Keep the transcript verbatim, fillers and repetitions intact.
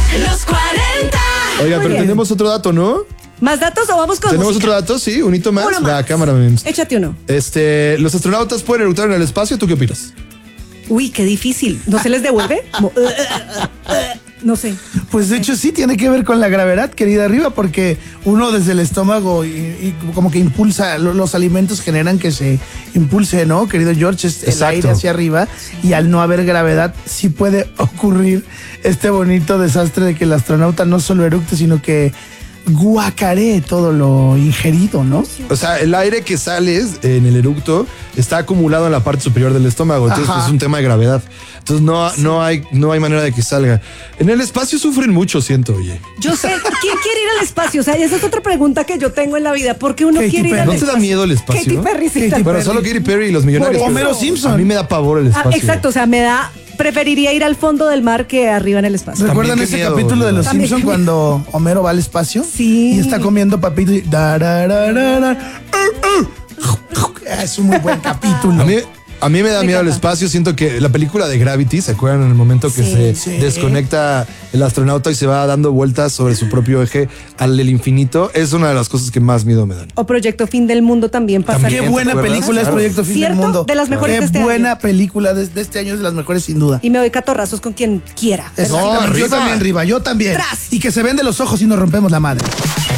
Los cuarenta. Oiga, Muy pero bien. tenemos otro dato, ¿no? ¿Más datos o vamos con ¿Tenemos música? otro dato? Sí, un hito más. Uno La más. cámara, memes. Échate uno. Este, los astronautas pueden eructar en el espacio. ¿Tú qué opinas? Uy, qué difícil. ¿No se les devuelve? Como, uh, uh, uh, uh, no sé. Pues de hecho sí tiene que ver con la gravedad, querida Arriba, porque uno desde el estómago y, y como que impulsa, lo- los alimentos generan que se impulse, ¿no, querido George? Es el Exacto. aire hacia arriba, y al no haber gravedad sí puede ocurrir este bonito desastre de que el astronauta no solo eructe, sino que guacaree todo lo ingerido, ¿no? O sea, el aire que sale en el eructo está acumulado en la parte superior del estómago. Entonces, Ajá. pues, es un tema de gravedad. Entonces, no, no, hay, no hay manera de que salga. En el espacio sufren mucho, siento, oye. Yo sé, ¿quién quiere ir al espacio? O sea, esa es otra pregunta que yo tengo en la vida. ¿Por qué uno Katy quiere ir Perry. al ¿No te espacio? da miedo el espacio? Katy Perry, sí. Katy tal- Bueno, solo Katy Perry y los millonarios. Por pero Homero Simpson. A mí me da pavor el Ah, espacio. exacto, o sea, me da... Preferiría ir al fondo del mar que arriba en el espacio. ¿Recuerdan qué ese miedo, capítulo de ¿no? Los También Simpson qué cuando Homero va al espacio? Sí. Y está comiendo papito y... darararara, uh, uh. Es un muy buen capítulo. A mí, a mí me da Me miedo el encanta. espacio. Siento que la película de Gravity, ¿se acuerdan? En el momento que Sí. se Sí. desconecta el astronauta y se va dando vueltas sobre su propio eje al el infinito, es una de las cosas que más miedo me dan. O Proyecto Fin del Mundo también pasa. También. Qué ¿te buena acuerdas? película es Claro. Proyecto Fin ¿Cierto? del Mundo. De las mejores Qué de este buena año. película de, de este año, es de las mejores sin duda. Y me doy catorrazos con quien quiera. Exactamente. No, yo arriba. también, Riva, yo también. Tras. Y que se ven de los ojos y nos rompemos la madre.